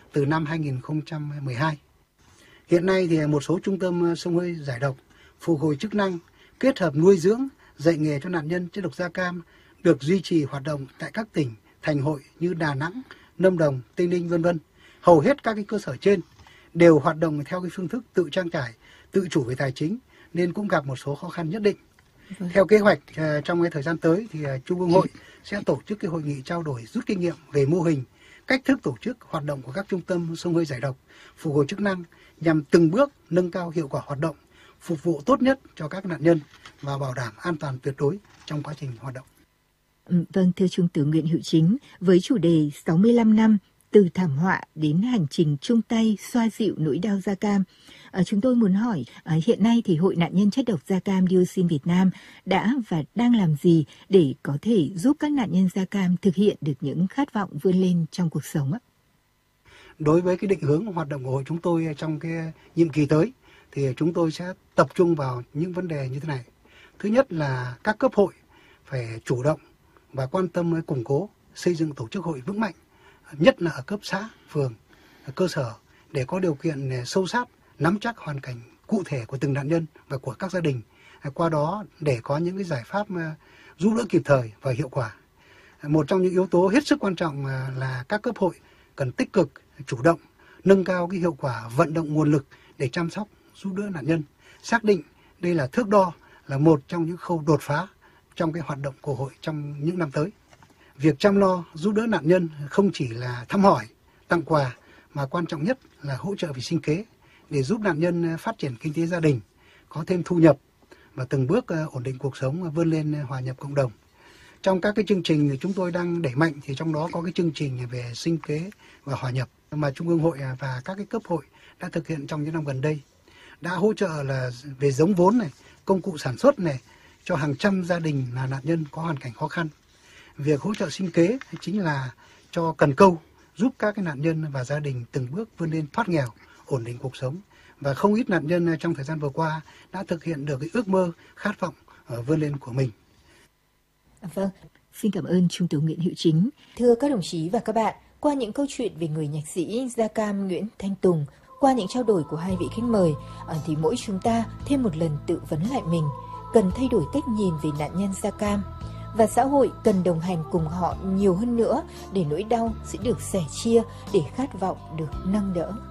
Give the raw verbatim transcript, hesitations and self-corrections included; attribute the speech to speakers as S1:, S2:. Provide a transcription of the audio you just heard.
S1: từ năm hai nghìn không trăm mười hai. Hiện nay thì một số trung tâm xông hơi giải độc, phục hồi chức năng, kết hợp nuôi dưỡng, dạy nghề cho nạn nhân chất độc da cam được duy trì hoạt động tại các tỉnh, thành hội như Đà Nẵng, Lâm Đồng, Tây Ninh vân vân. Hầu hết các cái cơ sở trên đều hoạt động theo cái phương thức tự trang trải, tự chủ về tài chính nên cũng gặp một số khó khăn nhất định. Vâng. Theo kế hoạch trong cái thời gian tới thì Trung ương hội sẽ tổ chức cái hội nghị trao đổi rút kinh nghiệm về mô hình, cách thức tổ chức hoạt động của các trung tâm xông hơi giải độc, phục hồi chức năng nhằm từng bước nâng cao hiệu quả hoạt động, phục vụ tốt nhất cho các nạn nhân và bảo đảm an toàn tuyệt đối trong quá trình hoạt động.
S2: Vâng, thưa Trung tướng Nguyễn Hữu Chính, với chủ đề sáu mươi lăm năm từ thảm họa đến hành trình chung tay xoa dịu nỗi đau da cam, à, chúng tôi muốn hỏi à, hiện nay thì Hội nạn nhân chất độc da cam dioxin Việt Nam đã và đang làm gì để có thể giúp các nạn nhân da cam thực hiện được những khát vọng vươn lên trong cuộc sống ạ?
S1: Đối với cái định hướng hoạt động của hội chúng tôi trong cái nhiệm kỳ tới thì chúng tôi sẽ tập trung vào những vấn đề như thế này. Thứ nhất là các cấp hội phải chủ động và quan tâm củng cố xây dựng tổ chức hội vững mạnh, nhất là ở cấp xã, phường, cơ sở để có điều kiện sâu sát, nắm chắc hoàn cảnh cụ thể của từng nạn nhân và của các gia đình. Qua đó để có những cái giải pháp giúp đỡ kịp thời và hiệu quả. Một trong những yếu tố hết sức quan trọng là các cấp hội cần tích cực, chủ động, nâng cao cái hiệu quả vận động nguồn lực để chăm sóc, giúp đỡ nạn nhân. Xác định đây là thước đo, là một trong những khâu đột phá trong cái hoạt động của hội trong những năm tới. Việc chăm lo, giúp đỡ nạn nhân không chỉ là thăm hỏi, tặng quà, mà quan trọng nhất là hỗ trợ về sinh kế để giúp nạn nhân phát triển kinh tế gia đình, có thêm thu nhập và từng bước ổn định cuộc sống, vươn lên hòa nhập cộng đồng. Trong các cái chương trình chúng tôi đang đẩy mạnh thì trong đó có cái chương trình về sinh kế và hòa nhập mà Trung ương hội và các cái cấp hội đã thực hiện trong những năm gần đây, đã hỗ trợ là về giống vốn này, công cụ sản xuất này cho hàng trăm gia đình là nạn nhân có hoàn cảnh khó khăn. Việc hỗ trợ sinh kế chính là cho cần câu, giúp các cái nạn nhân và gia đình từng bước vươn lên thoát nghèo, ổn định cuộc sống. Và không ít nạn nhân trong thời gian vừa qua đã thực hiện được cái ước mơ, khát vọng vươn lên của mình.
S2: Vâng, xin cảm ơn Trung tướng Nguyễn Hữu Chính.
S3: Thưa các đồng chí và các bạn, qua những câu chuyện về người nhạc sĩ da cam Nguyễn Thanh Tùng, qua những trao đổi của hai vị khách mời, thì mỗi chúng ta thêm một lần tự vấn lại mình, cần thay đổi cách nhìn về nạn nhân da cam. Và xã hội cần đồng hành cùng họ nhiều hơn nữa để nỗi đau sẽ được sẻ chia, để khát vọng được nâng đỡ.